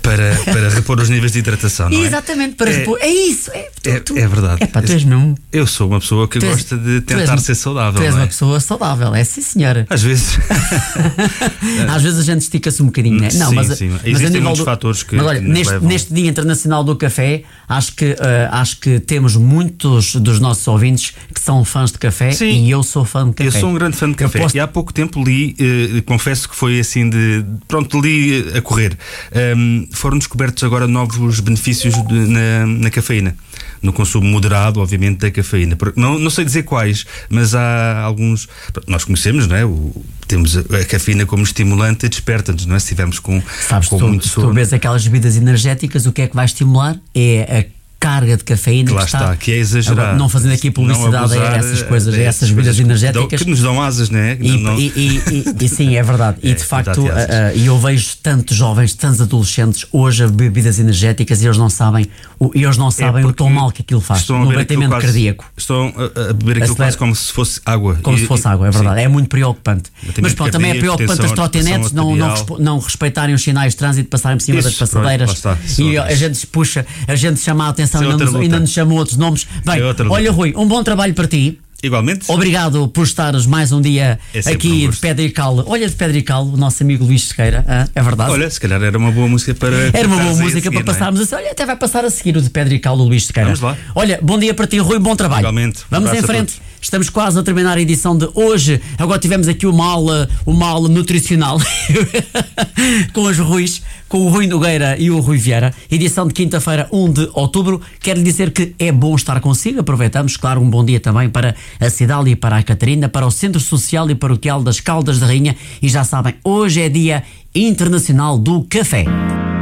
para repor os níveis de hidratação, não é? Exatamente, para repor. É isso. É verdade. Tu és mesmo. Eu sou uma pessoa que gosta de tentar ser saudável. Tu és não é? uma pessoa saudável, é sim, senhora. Às vezes. Às vezes a gente estica-se um bocadinho, né? Não, sim, mas, sim. mas Existem muitos fatores que. Mas olha, neste Dia Internacional do Café, acho que temos muitos dos nossos ouvintes que são fãs de café. Sim. E eu sou fã de café. Eu sou um grande fã de café. E há pouco tempo li, confesso que foi assim li a correr. Foram descobertos agora novos benefícios na cafeína. No consumo moderado, obviamente, da cafeína. Não sei dizer quais, mas há alguns. Nós conhecemos, não é? Temos a cafeína como estimulante e desperta-nos, não é? Se estivermos com muito sono. Tu vês aquelas bebidas energéticas, o que é que vai estimular? É a carga de cafeína que está, que é exagerado. Agora, não fazendo aqui publicidade a essas coisas, a essas bebidas energéticas que nos dão asas, não é? E sim, é verdade. E de facto, eu vejo tantos jovens, tantos adolescentes hoje a beber bebidas energéticas e eles não sabem o tão mal que aquilo faz no batimento cardíaco. Estão a beber aquilo quase como se fosse água. Como se fosse água, é verdade. Sim. É muito preocupante. Mas pronto, também é preocupante as trotinetes não respeitarem os sinais de trânsito, passarem por cima das passadeiras. E a gente chama a atenção. Ainda nos chamam outros nomes. Bem, olha, Rui, um bom trabalho para ti. Igualmente. Obrigado por estares mais um dia aqui de Pedra e Cal. Olha, de Pedra e Cal, o nosso amigo Luís Sequeira, é verdade? Olha, se calhar era uma boa música para. Era uma boa música para passarmos assim. Olha, até vai passar a seguir o de Pedra e Cal, o Luís Sequeira. Vamos lá. Olha, bom dia para ti, Rui, bom trabalho. Igualmente. Vamos em frente. Estamos quase a terminar a edição de hoje. Agora tivemos aqui uma aula nutricional com os Ruis, com o Rui Nogueira e o Rui Vieira. Edição de quinta-feira, 1 de outubro. Quero lhe dizer que é bom estar consigo. Aproveitamos, claro, um bom dia também para a Cidália e para a Catarina, para o Centro Social e Paroquial das Caldas da Rainha. E já sabem, hoje é Dia Internacional do Café.